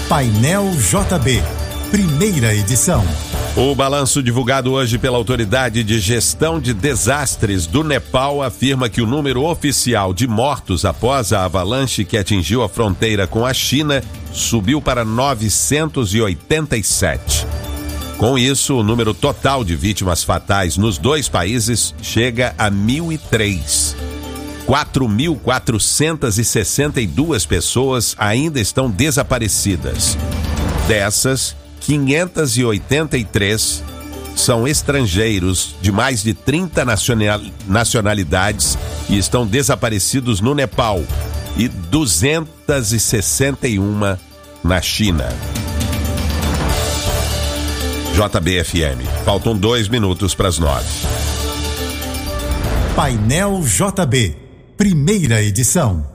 Painel JB, primeira edição. O balanço divulgado hoje pela Autoridade de Gestão de Desastres do Nepal afirma que o número oficial de mortos após a avalanche que atingiu a fronteira com a China subiu para 987. Com isso, o número total de vítimas fatais nos dois países chega a 1.003. 4.462 pessoas ainda estão desaparecidas. Dessas, 583 são estrangeiros de mais de 30 nacionalidades e estão desaparecidos no Nepal e 261 na China. JB-FM. Faltam 2 minutos para as 9. Painel JB, primeira edição.